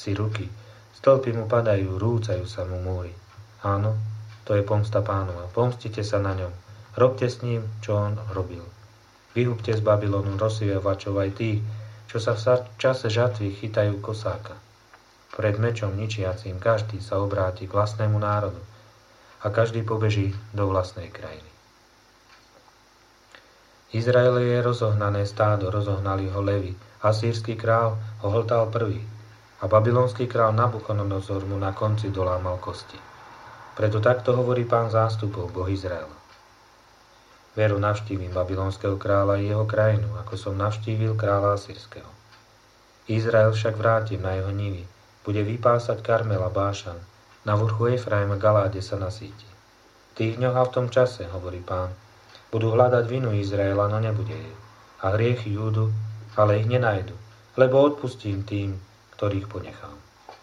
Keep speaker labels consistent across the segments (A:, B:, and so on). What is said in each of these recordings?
A: si ruky, stĺpy mu padajú, rúcajú sa mu múry. Áno, to je pomsta Pánova, pomstite sa na ňom, robte s ním, čo on robil. Vyhubte z Babylonu rozsievačov aj tých, čo sa v čase žatvy chytajú kosáka. Pred mečom ničiacím každý sa obráti k vlastnému národu a každý pobeží do vlastnej krajiny. Izrael je rozohnané stádo, rozohnali ho levy. Asýrsky král ho hltal prvý a babylonský král Nabuchodonozor mu na konci dolámal kosti. Preto takto hovorí Pán zástupov, Boh Izraela. Veru navštívim babylonského kráľa i jeho krajinu, ako som navštívil kráľa asýrskeho. Izrael však vrátim na jeho nivy, bude vypásať Karmel a Bášan, na vrchu Efraima Galáde sa nasíti. V tých dňoch a v tom čase, hovorí Pán, budú hľadať vinu Izraela, no nebude jej, a hriechy Júdu, ale ich nenajdu, lebo odpustím tým, ktorých ponechám.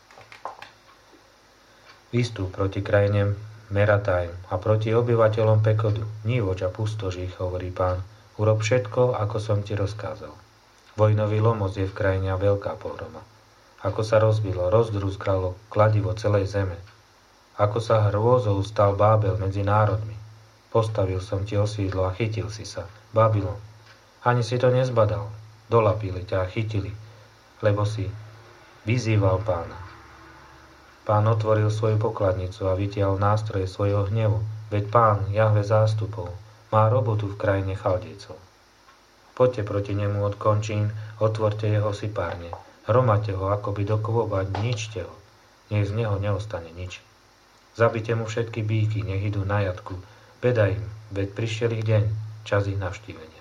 A: Vystúp proti krajine Meratajm a proti obyvateľom Pekodu, Nívoč a pustoš ich, hovorí Pán, urob všetko, ako som ti rozkázal. Vojnový lomos je v krajine a veľká pohroma. Ako sa rozbilo, rozdrúskalo kladivo celej zeme. Ako sa hrôzou stal Bábel medzi národmi. Postavil som ti osídlo a chytil si sa, Babylon. Ani si to nezbadal. Dolapili ťa a chytili, lebo si vyzýval Pána. Pán otvoril svoju pokladnicu a vytiahol nástroje svojho hnevu, veď Pán, Jahve zástupov, má robotu v krajine Chaldejcov. Poďte proti nemu od končín, otvorte jeho sypárne, hromaďte ho akoby do kôba, ničte ho, nech z neho neostane nič. Zabite mu všetky bíky, nech idú na jatku, beda im, veď prišiel ich deň, čas ich navštívenia.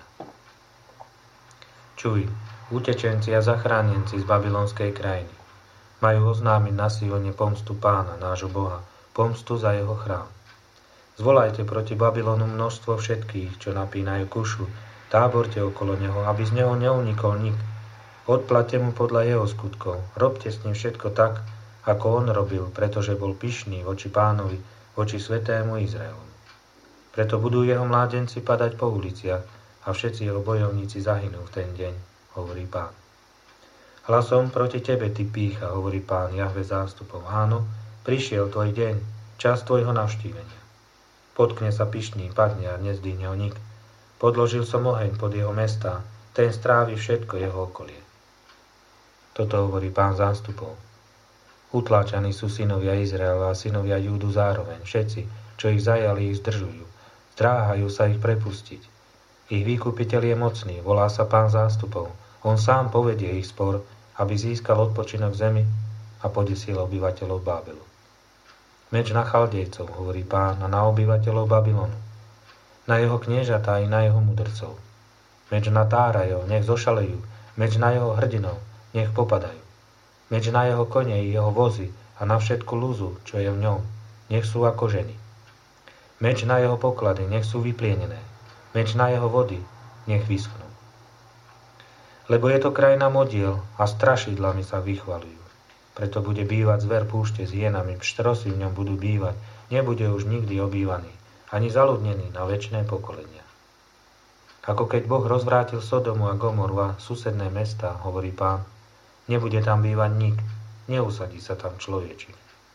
A: Čuj, utečenci a zachránenci z babylonskej krajiny. Majú oznámiť na Sione pomstu Pána, nášho Boha, pomstu za jeho chrám. Zvolajte proti Babylonu množstvo všetkých, čo napínajú kušu, táborte okolo neho, aby z neho neunikol nik. Odplatte mu podľa jeho skutkov, robte s ním všetko tak, ako on robil, pretože bol pyšný voči Pánovi, voči svätému Izraelu. Preto budú jeho mládenci padať po uliciach a všetci jeho bojovníci zahynú v ten deň, hovorí Pán. Hlasom proti tebe, ty pýcha, hovorí Pán, Jahve zástupov. Áno, prišiel tvoj deň, čas tvojho navštívenia. Potkne sa pyšný, padne a nezdvihne ho nik. Podložil som oheň pod jeho mestá, ten strávi všetko jeho okolie. Toto hovorí Pán zástupov. Utláčaní sú synovia Izraela a synovia Júdu zároveň. Všetci, čo ich zajali, ich zdržujú. Zdráhajú sa ich prepustiť. Ich vykupiteľ je mocný, volá sa Pán zástupov. On sám povedie ich spor, aby získal odpočinok v zemi a podesil obyvateľov Bábelu. Meč na Chaldejcov, hovorí Pán, a na obyvateľov Babylonu, na jeho kniežatá i na jeho mudrcov. Meč na Tárajov, nech zošalejú, meč na jeho hrdinov, nech popadajú. Meč na jeho kone i jeho vozy a na všetku lúzu, čo je v ňom, nech sú ako ženy. Meč na jeho poklady, nech sú vyplienené. Meč na jeho vody, nech vyschnú. Lebo je to krajina modiel a strašidlami sa vychvalujú. Preto bude bývať zver púšte s hienami, pštrosy v ňom budú bývať, nebude už nikdy obývaný, ani zaludnený na večné pokolenia. Ako keď Boh rozvrátil Sodomu a Gomoru a susedné mestá, hovorí Pán, nebude tam bývať nik, neusadí sa tam človečik.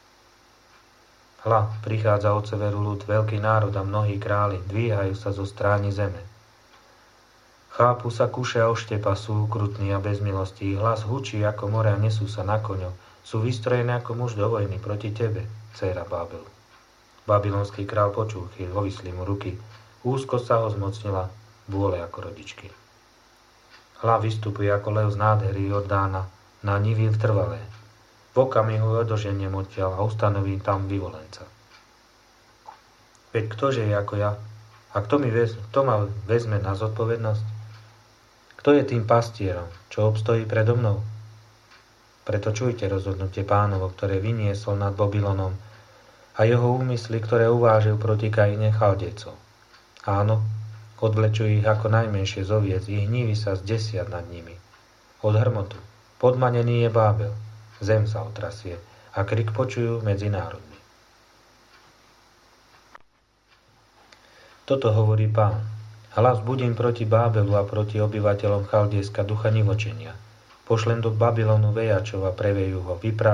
A: Hľa, prichádza od severu ľud, veľký národ a mnohí králi, dvíhajú sa zo stráni zeme. Chápu sa kuše a oštepa, sú ukrutní a bez milosti, hlas hučí ako more a nesú sa na koňoch, sú vystrojené ako muž do vojny proti tebe, dcéra Bábel. Babylonský král počul, keď hovisli mu ruky, úzko sa ho zmocnila, bôle ako rodičky. Hla vystupuje ako lev z nádhery Jordána na nivy vtrvalé. V okamihu odoženiem odtiaľ a ustanovím tam vyvolenca. Veď ktože je ako ja? A kto ma vezme na zodpovednosť? Kto je tým pastierom, čo obstojí predo mnou? Preto čujte rozhodnutie Pánovo, ktoré vyniesol nad Babylonom a jeho úmysly, ktoré uvážil proti krajine Chaldejcov. Áno, odvlečú ich ako najmenšie z oviec, ich nívy sa zdesia nad nimi. Od hrmotu, podmanený je Bábel, zem sa otrasie a krik počujú medzi národmi. Toto hovorí Pán. Hlas budím proti Bábelu a proti obyvateľom Chaldejska ducha nivočenia. Pošlem do Babylonu vejačov a prevejú ho,